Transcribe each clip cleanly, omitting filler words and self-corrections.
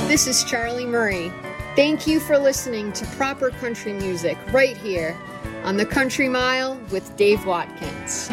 This is Charlie Murray. Thank you for listening to Proper Country Music right here on the Country Mile with Dave Watkins.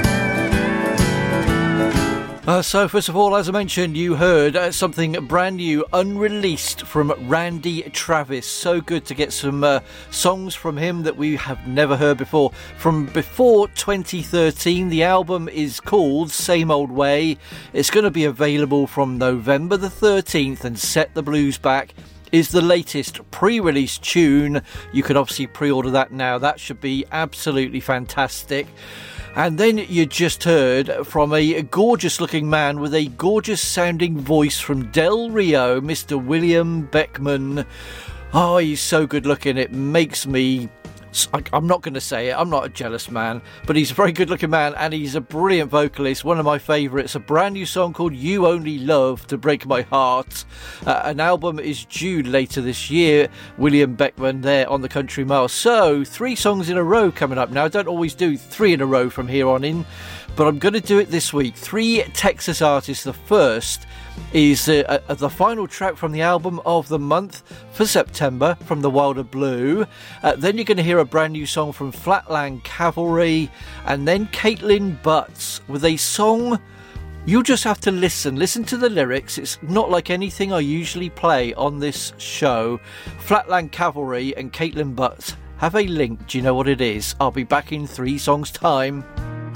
So first of all, as I mentioned, you heard something brand new, unreleased from Randy Travis. So good to get some songs from him that we have never heard before. From before 2013, the album is called Same Old Way. It's going to be available from November the 13th, and Set the Blues Back is the latest pre-release tune. You can obviously pre-order that now. That should be absolutely fantastic. And then you just heard from a gorgeous-looking man with a gorgeous-sounding voice from Del Rio, Mr. William Beckman. Oh, he's so good-looking. It makes me... I'm not going to say it. I'm not a jealous man. But he's a very good-looking man, and he's a brilliant vocalist. One of my favourites. A brand new song called You Only Love to Break My Heart. An album is due later this year. William Beckman there on the Country Mile. So, 3 songs in a row coming up now. I don't always do 3 in a row from here on in, but I'm going to do it this week. 3 Texas artists. The first is the final track from the album of the month for September from The Wilder Blue. Then you're going to hear a brand new song from Flatland Cavalry, and then Caitlin Butts with a song you'll just have to listen to the lyrics. It's not like anything I usually play on this show. Flatland Cavalry and Caitlin Butts have a link. Do you know what it is? I'll be back in 3 songs time.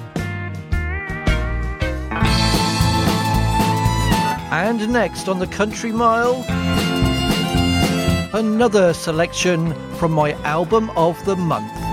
And next on the Country Mile, another selection from my album of the month.